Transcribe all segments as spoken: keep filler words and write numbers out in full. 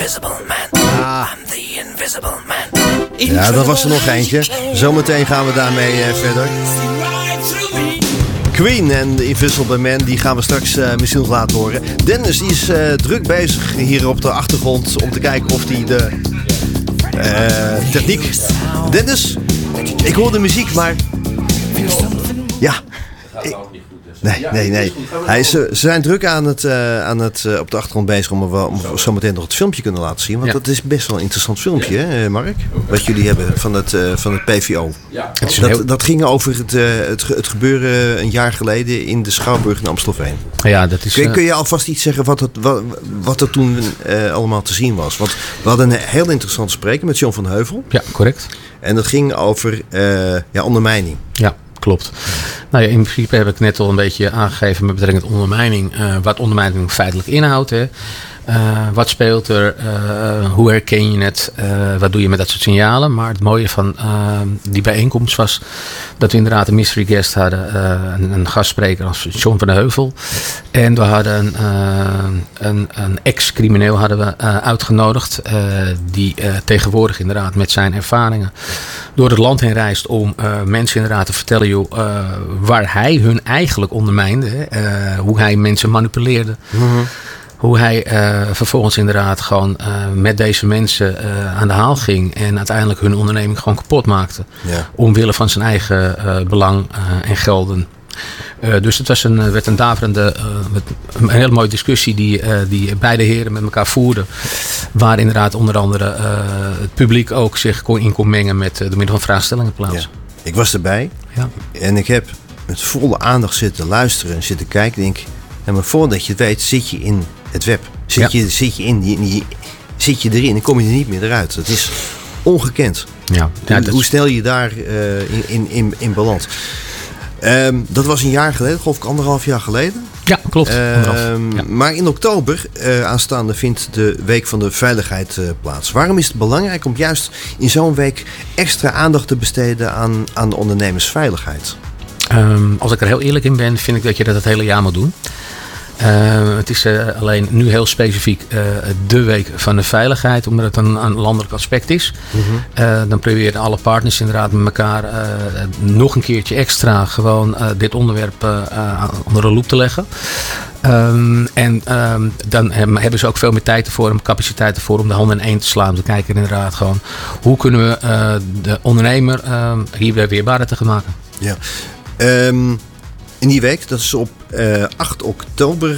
invisible man. Ah. I'm the invisible man. Ja, dat was er nog eentje. Zometeen gaan we daarmee uh, verder. Queen en The Invisible Man, die gaan we straks uh, misschien nog laten horen. Dennis die is uh, druk bezig hier op de achtergrond om te kijken of hij de uh, techniek... Dennis, ik hoor de muziek, maar... Ja. Ik... Nee, nee, nee. Hij is, ze zijn druk aan het, uh, aan het uh, op de achtergrond bezig om, we, om we zometeen nog het filmpje kunnen laten zien. Want ja. dat is best wel een interessant filmpje, hè, Mark? Wat jullie hebben van het, uh, van het P V O. Ja. Dat, heel... dat ging over het, uh, het, het gebeuren een jaar geleden in de Schouwburg in Amstelveen. Ja, dat is, kun, uh... kun je alvast iets zeggen wat, het, wat, wat er toen uh, allemaal te zien was? Want we hadden een heel interessant spreker met John van Heuvel. Ja, correct. En dat ging over uh, ja, ondermijning. Ja. Klopt. Nou ja, in principe heb ik net al een beetje aangegeven met betrekking tot ondermijning. Uh, wat ondermijning feitelijk inhoudt. Hè. Uh, wat speelt er? Uh, hoe herken je het? Uh, wat doe je met dat soort signalen? Maar het mooie van uh, die bijeenkomst was dat we inderdaad een mystery guest hadden. Uh, een, een gastspreker als John van de Heuvel. En we hadden uh, een, een ex-crimineel hadden we, uh, uitgenodigd. Uh, die uh, tegenwoordig inderdaad met zijn ervaringen door het land heen reist om uh, mensen inderdaad te vertellen joh, uh, waar hij hun eigenlijk ondermijnde. Uh, hoe hij mensen manipuleerde. Mm-hmm. Hoe hij uh, vervolgens inderdaad gewoon uh, met deze mensen uh, aan de haal ging. En uiteindelijk hun onderneming gewoon kapot maakte. Ja. Omwille van zijn eigen uh, belang uh, en gelden. Uh, dus het was een, werd een daverende, uh, een hele mooie discussie die, uh, die beide heren met elkaar voerden. Waar inderdaad onder andere uh, het publiek ook zich kon, in kon mengen met uh, de middel van vraagstellingen plaatsen. Ja. Ik was erbij ja. en ik heb met volle aandacht zitten luisteren en zitten kijken. Denk, ja, maar voordat je het weet zit je in het web. Zit, ja. je, zit, je in die, in die, zit je erin en kom je er niet meer eruit. Dat is ongekend. Ja. Ja, hoe, hoe snel je daar uh, in, in, in, in belandt. Um, dat was een jaar geleden, geloof ik anderhalf jaar geleden. Ja, klopt. Um, ja. Maar in oktober uh, aanstaande vindt de Week van de Veiligheid uh, plaats. Waarom is het belangrijk om juist in zo'n week extra aandacht te besteden aan, aan de ondernemersveiligheid? Um, als ik er heel eerlijk in ben, vind ik dat je dat het hele jaar moet doen. Uh, het is uh, alleen nu heel specifiek uh, de week van de veiligheid, omdat het een, een landelijk aspect is. Mm-hmm. Uh, dan proberen alle partners inderdaad met elkaar uh, nog een keertje extra gewoon uh, dit onderwerp uh, uh, onder de loep te leggen. Um, en um, dan hebben ze ook veel meer tijd ervoor en capaciteit ervoor om de handen in één te slaan. Te kijken inderdaad gewoon hoe kunnen we uh, de ondernemer uh, hier weer weerbaarder te gaan maken. Ja. Um... In die week, dat is op uh, acht oktober,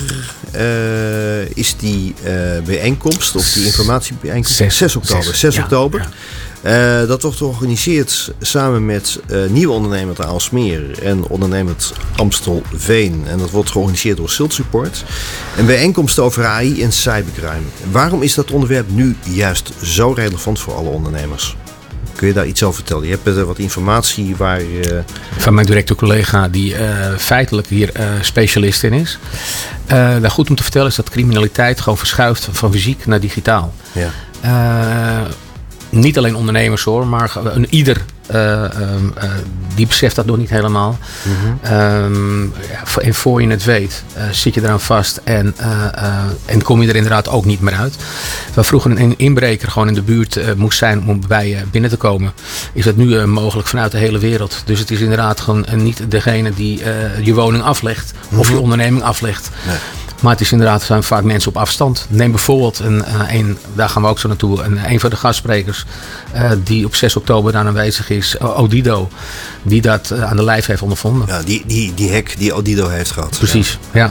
uh, is die uh, bijeenkomst, of die informatiebijeenkomst. zes oktober. zes oktober. Ja. Uh, dat wordt georganiseerd samen met uh, Nieuwe Ondernemer te Aalsmeer en Ondernemer Amstelveen. En dat wordt georganiseerd door Silt Support. Een bijeenkomst over A I en cybercrime. Waarom is dat onderwerp nu juist zo relevant voor alle ondernemers? Kun je daar iets over vertellen? Je hebt uh, wat informatie waar... Uh... Van mijn directe collega die uh, feitelijk hier uh, specialist in is. Uh, daar goed om te vertellen is dat criminaliteit gewoon verschuift van fysiek naar digitaal. Ja. Uh, niet alleen ondernemers hoor, maar een ieder uh, uh, uh, die beseft dat nog niet helemaal. Mm-hmm. Um, ja, en voor je het weet uh, zit je eraan vast en, uh, uh, en kom je er inderdaad ook niet meer uit. Waar vroeger een inbreker gewoon in de buurt uh, moest zijn om bij je uh, binnen te komen, is dat nu uh, mogelijk vanuit de hele wereld. Dus het is inderdaad gewoon uh, niet degene die uh, je woning aflegt mm-hmm. of je onderneming aflegt. Nee. Maar het is inderdaad, zijn vaak mensen op afstand. Neem bijvoorbeeld, een, een, daar gaan we ook zo naartoe, een, een van de gastsprekers uh, die op zes oktober daar aanwezig is, Odido, die dat uh, aan de lijf heeft ondervonden. Ja, die, die, die hack die Odido heeft gehad. Precies, ja.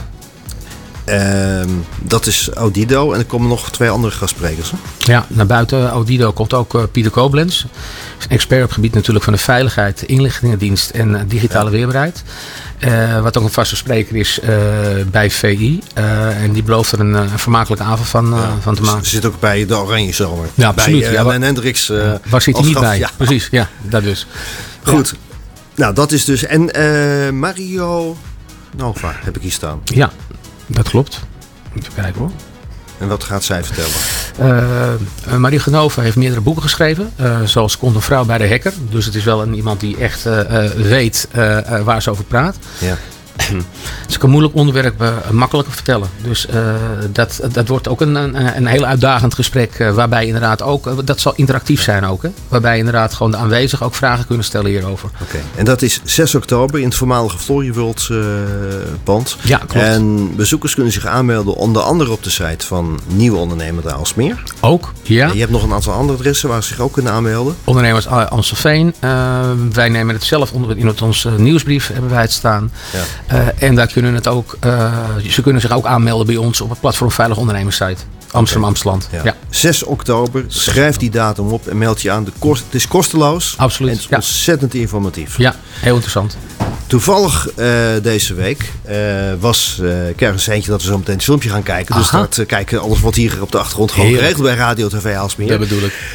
ja. Uh, dat is Odido en er komen nog twee andere gastsprekers. Hè? Ja, naar buiten Odido komt ook uh, Pieter Koblenz. Een expert op het gebied natuurlijk van de veiligheid, inlichtingendienst en uh, digitale ja. weerbaarheid. Uh, wat ook een vaste spreker is uh, bij V I. Uh, en die belooft er een, een vermakelijke avond van, uh, ja, van te maken. Ze zit ook bij de Oranje Zomer. Ja, absoluut. Bij uh, ja, Len Hendricks. Uh, waar zit hij niet bij? Ja. Precies, ja, dat dus. Goed. Ja. Nou, dat is dus. En uh, Mario Nova heb ik hier staan. Ja, dat klopt. Even kijken hoor. En wat gaat zij vertellen? Uh, Marie Genova heeft meerdere boeken geschreven. Uh, zoals Komt een vrouw bij de hacker. Dus het is wel een, iemand die echt uh, uh, weet uh, uh, waar ze over praat. Ja. Het is ook een moeilijk onderwerp uh, makkelijker vertellen. Dus uh, dat, dat wordt ook een, een, een heel uitdagend gesprek. Uh, waarbij inderdaad ook, uh, dat zal interactief zijn ook. Hè? Waarbij inderdaad gewoon de aanwezigen ook vragen kunnen stellen hierover. Oké, okay. En dat is zes oktober in het voormalige Florieworld uh, pand. Ja, klopt. En bezoekers kunnen zich aanmelden onder andere op de site van Nieuwe Ondernemer de Aalsmeer. Ook, ja. En je hebt nog een aantal andere adressen waar ze zich ook kunnen aanmelden. Ondernemers Amstelveen. Uh, wij nemen het zelf onder in ons uh, nieuwsbrief hebben wij het staan. Ja. Uh, en daar kunnen het ook, uh, ze kunnen zich ook aanmelden bij ons op het platform Veilig Ondernemers site. Amsterdam, okay. Amsterdam. Ja. Ja. zes oktober, schrijf die datum op en meld je aan. De kost, het is kosteloos. Absoluut. En het is ja. ontzettend informatief. Ja, heel interessant. Toevallig uh, deze week uh, was, uh, ik krijg een seintje dat we zo meteen het filmpje gaan kijken. Dus dat uh, kijken alles wat hier op de achtergrond gewoon Heerlijk. geregeld bij Radio T V Aalsmeer. Dat bedoel ik.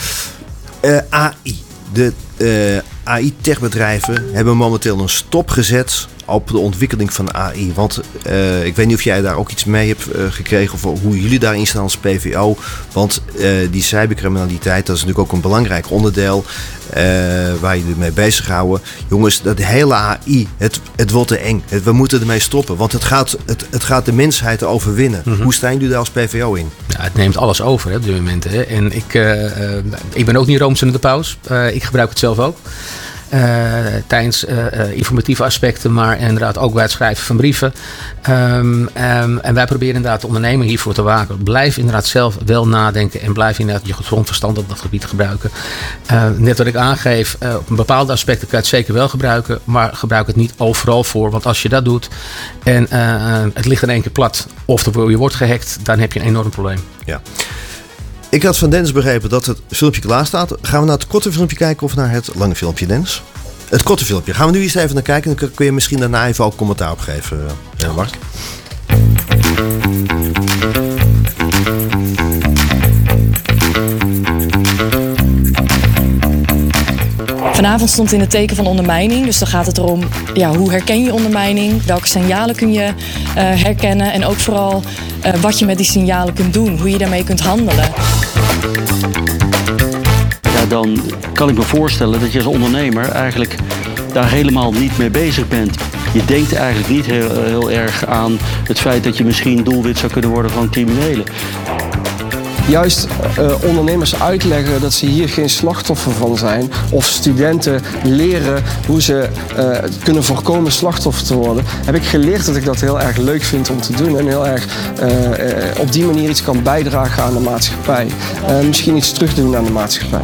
Uh, A I. De uh, A I-techbedrijven hebben momenteel een stop gezet op de ontwikkeling van A I. Want uh, ik weet niet of jij daar ook iets mee hebt uh, gekregen of hoe jullie daarin staan als P V O. Want uh, die cybercriminaliteit, dat is natuurlijk ook een belangrijk onderdeel uh, waar je ermee bezighouden. Jongens, dat hele A I, het, het wordt te eng. Het, we moeten ermee stoppen, want het gaat, het, het gaat de mensheid overwinnen. Mm-hmm. Hoe staan jullie daar als P V O in? Ja, het neemt alles over hè, op dit moment. Hè. En ik, uh, uh, ik ben ook niet Roomser de paus. Uh, ik gebruik het zelf ook. Uh, tijdens uh, uh, informatieve aspecten, maar inderdaad ook bij het schrijven van brieven. Um, um, en wij proberen inderdaad de ondernemer hiervoor te waken. Blijf inderdaad zelf wel nadenken en blijf inderdaad je gezond verstand op dat gebied gebruiken. Uh, net wat ik aangeef, uh, op een bepaalde aspecten kan je het zeker wel gebruiken, maar gebruik het niet overal voor. Want als je dat doet en uh, het ligt in één keer plat of je wordt gehackt, dan heb je een enorm probleem. Ja. Ik had van Dennis begrepen dat het filmpje klaar staat. Gaan we naar het korte filmpje kijken of naar het lange filmpje, Dennis? Het korte filmpje. Gaan we nu eens even naar kijken. Dan kun je misschien daarna even ook commentaar op geven, uh, Mark. Vanavond stond in het teken van ondermijning. Dus dan gaat het erom, ja, hoe herken je ondermijning? Welke signalen kun je uh, herkennen? En ook vooral uh, wat je met die signalen kunt doen. Hoe je daarmee kunt handelen. Ja, dan kan ik me voorstellen dat je als ondernemer eigenlijk daar helemaal niet mee bezig bent. Je denkt eigenlijk niet heel, heel erg aan het feit dat je misschien doelwit zou kunnen worden van criminelen. Juist uh, ondernemers uitleggen dat ze hier geen slachtoffer van zijn. Of studenten leren hoe ze uh, kunnen voorkomen slachtoffer te worden. Heb ik geleerd dat ik dat heel erg leuk vind om te doen. En heel erg uh, uh, op die manier iets kan bijdragen aan de maatschappij. Uh, misschien iets terugdoen aan de maatschappij.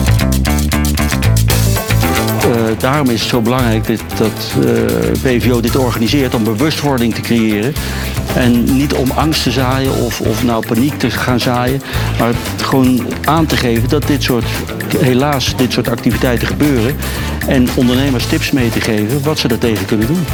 Uh, daarom is het zo belangrijk dat, dat uh, P V O dit organiseert om bewustwording te creëren. En niet om angst te zaaien of, of nou paniek te gaan zaaien. Maar gewoon aan te geven dat dit soort, helaas dit soort activiteiten gebeuren. En ondernemers tips mee te geven wat ze daartegen kunnen doen.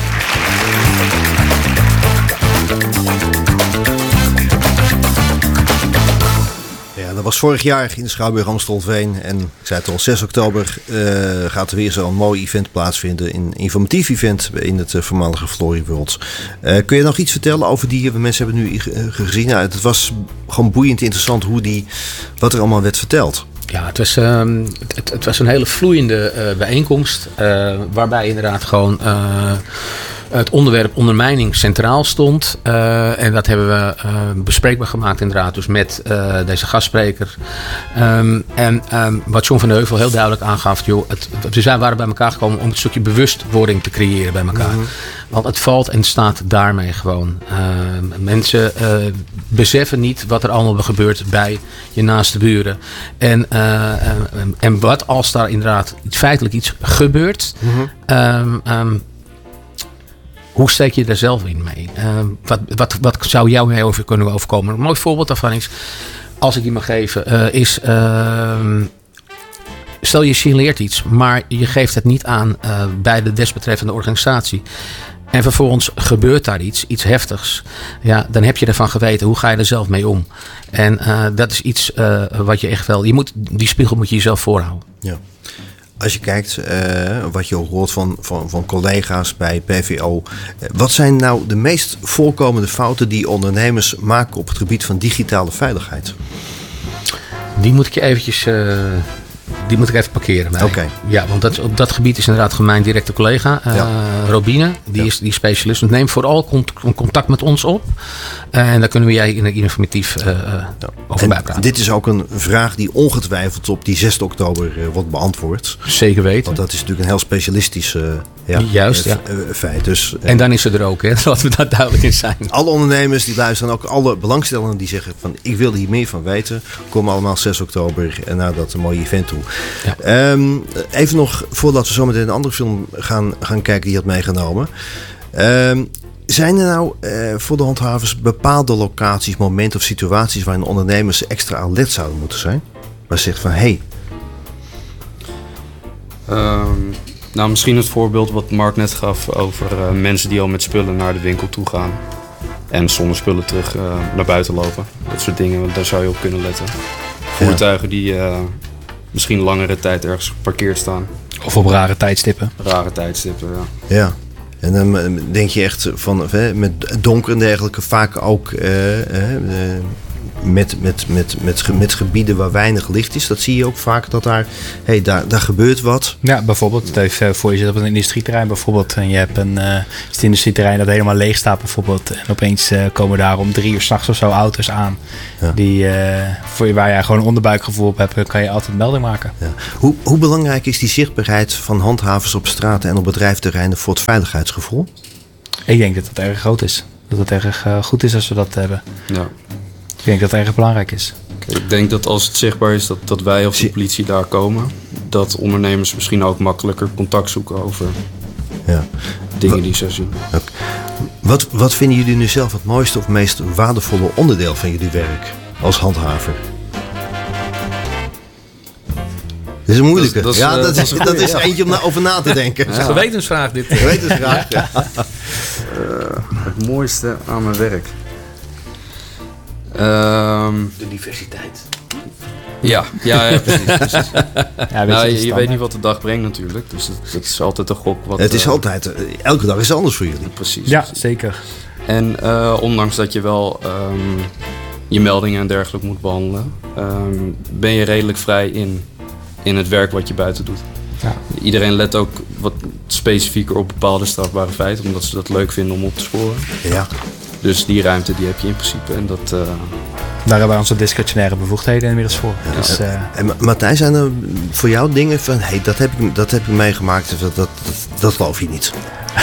Dat was vorig jaar in de Schouwburg Amstelveen. En ik zei het al, zes oktober uh, gaat er weer zo'n mooi event plaatsvinden. Een informatief event in het uh, voormalige Florieworld. Uh, kun je nog iets vertellen over die? Mensen hebben nu uh, gezien. Nou, het was gewoon boeiend interessant hoe die, wat er allemaal werd verteld. Ja, het was, uh, het, het was een hele vloeiende uh, bijeenkomst. Uh, waarbij inderdaad gewoon Uh, het onderwerp ondermijning centraal stond. Uh, en dat hebben we uh, bespreekbaar gemaakt inderdaad. Dus met uh, deze gastspreker. Um, en um, wat John van de Heuvel heel duidelijk aangaf. Joh, het, we zijn, waren bij elkaar gekomen om een stukje bewustwording te creëren bij elkaar. Mm-hmm. Want het valt en staat daarmee gewoon. Uh, mensen uh, beseffen niet wat er allemaal gebeurt bij je naaste buren. En, uh, en, en wat als daar inderdaad feitelijk iets gebeurt. Mm-hmm. Um, um, Hoe steek je daar zelf in mee? Uh, wat, wat, wat zou jou mee over kunnen overkomen? Een mooi voorbeeld daarvan is, als ik die mag geven, uh, is uh, stel je signaleert iets, maar je geeft het niet aan uh, bij de desbetreffende organisatie. En vervolgens gebeurt daar iets, iets heftigs. Ja, dan heb je ervan geweten, hoe ga je er zelf mee om? En uh, dat is iets uh, wat je echt wel, je moet, die spiegel moet je jezelf voorhouden. Ja. Als je kijkt, uh, wat je hoort van, van, van collega's bij P V O. Uh, wat zijn nou de meest voorkomende fouten die ondernemers maken op het gebied van digitale veiligheid? Die moet ik je eventjes, uh, die moet ik even parkeren. Oké. Okay. Ja, want dat, op dat gebied is inderdaad mijn directe collega, uh, ja. Robine. Die, ja. is, die is specialist. Dus neem vooral cont- contact met ons op. Uh, en daar kunnen we jij in een informatief uh, ja. over bijpraten. Dit is ook een vraag die ongetwijfeld op die zesde oktober uh, wordt beantwoord. Zeker weten. Want dat is natuurlijk een heel specialistisch uh, ja, Juist, uh, ja. uh, feit. Dus, uh, en dan is ze er ook, hè? Laten we daar duidelijk in zijn. Alle ondernemers die luisteren, ook alle belangstellenden die zeggen van ik wil hier meer van weten, komen allemaal zes oktober naar dat mooie event toe. Ja. Um, even nog, voordat we zo meteen een andere film gaan, gaan kijken die je had meegenomen. Um, zijn er nou uh, voor de handhavers bepaalde locaties, momenten of situaties waarin ondernemers extra alert zouden moeten zijn? Waar ze zegt van, hé. Hey. Um, nou, misschien het voorbeeld wat Mark net gaf over uh, mensen die al met spullen naar de winkel toe gaan. En zonder spullen terug uh, naar buiten lopen. Dat soort dingen, daar zou je op kunnen letten. Voertuigen die uh, misschien langere tijd ergens geparkeerd staan. Of op rare tijdstippen. Rare tijdstippen, ja. Ja. En dan denk je echt van, met donker en dergelijke, vaak ook uh, uh, met, met, met, met, met gebieden waar weinig licht is. Dat zie je ook vaak, dat daar, hey, daar, daar gebeurt wat. Ja, bijvoorbeeld, even voor je zit op een industrieterrein bijvoorbeeld. En je hebt een uh, het industrieterrein dat helemaal leeg staat bijvoorbeeld. En opeens uh, komen daar om drie uur 's nachts of zo auto's aan. Ja. Die, uh, voor je, waar jij gewoon een onderbuikgevoel op hebt, kan je altijd melding maken. Ja. Hoe, hoe belangrijk is die zichtbaarheid van handhavers op straten en op bedrijfterreinen voor het veiligheidsgevoel? Ik denk dat het erg groot is. Dat het erg uh, goed is als we dat hebben. Ja. Ik denk dat het erg belangrijk is. Ik denk dat als het zichtbaar is dat, dat wij of de politie daar komen, dat ondernemers misschien ook makkelijker contact zoeken over ja. dingen wat, die ze zien. Okay. Wat, wat vinden jullie nu zelf het mooiste of meest waardevolle onderdeel van jullie werk als handhaver? Dat is een moeilijke. Dat is, dat is, ja, uh, dat is, dat is eentje om na, over na te denken. Dat is een gewetensvraag dit. Gewetensvraag, ja. uh, het mooiste aan mijn werk. Um, de diversiteit. Ja, ja, ja precies. precies. Ja, nou, je, je weet niet wat de dag brengt natuurlijk. Dus het, het is altijd een gok. Wat, het is uh, altijd, uh, elke dag is anders voor jullie. Precies. Ja, precies. zeker. En uh, ondanks dat je wel um, je meldingen en dergelijke moet behandelen, um, ben je redelijk vrij in, in het werk wat je buiten doet. Ja. Iedereen let ook wat specifieker op bepaalde strafbare feiten, omdat ze dat leuk vinden om op te sporen. Ja. Dus die ruimte die heb je in principe. En dat, uh... Daar hebben wij onze discretionaire bevoegdheden inmiddels voor. Ja, dus, uh... En Martijn, zijn er voor jou dingen van, hey, dat heb ik, dat heb ik meegemaakt, dat, dat, dat, dat geloof je niet?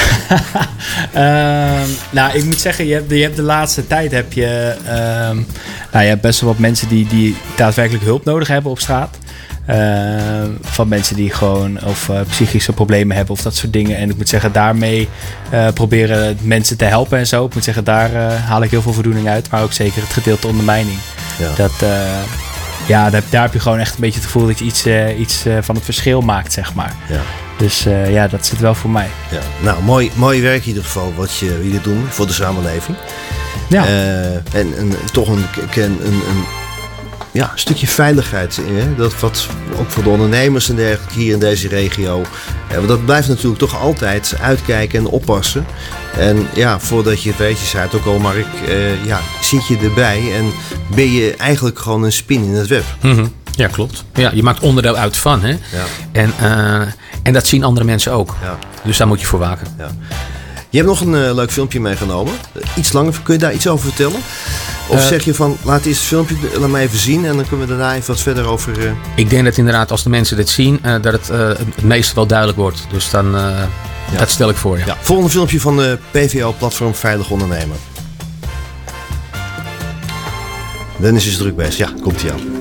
uh, nou, ik moet zeggen, je hebt, je hebt de laatste tijd heb je, uh, nou, je hebt best wel wat mensen die, die daadwerkelijk hulp nodig hebben op straat. Uh, van mensen die gewoon of uh, psychische problemen hebben of dat soort dingen. En ik moet zeggen, daarmee uh, proberen mensen te helpen en zo. Ik moet zeggen, daar uh, haal ik heel veel voldoening uit. Maar ook zeker het gedeelte ondermijning. Ja. Dat, uh, ja, daar, daar heb je gewoon echt een beetje het gevoel dat je iets, uh, iets uh, van het verschil maakt, zeg maar. Ja. Dus uh, ja, dat zit wel voor mij. Ja. Nou, mooi, mooi werk in ieder geval wat je, jullie doen voor de samenleving. Ja. Uh, en, en toch een... een, een, een Ja, een stukje veiligheid. Hè? Dat wat ook voor de ondernemers en dergelijke hier in deze regio. Ja, dat blijft natuurlijk toch altijd uitkijken en oppassen. En ja, voordat je het weet, je zei het ook al, Mark, uh, ja, zit je erbij en ben je eigenlijk gewoon een spin in het web. Mm-hmm. Ja, klopt. Ja, je maakt onderdeel uit van. Hè? Ja. En, uh, en dat zien andere mensen ook. Ja. Dus daar moet je voor waken. Ja. Je hebt nog een uh, leuk filmpje meegenomen. Uh, iets langer. Kun je daar iets over vertellen? Of uh, zeg je van, laat eerst het filmpje, laat me even zien en dan kunnen we daarna even wat verder over... Uh... Ik denk dat inderdaad, als de mensen dit zien, uh, dat het uh, het meeste wel duidelijk wordt. Dus dan, uh, ja. dat stel ik voor je. Ja. Ja. Volgende filmpje van de P V O-platform Veilig Ondernemen. Dennis is druk bezig. Ja, komt-ie aan.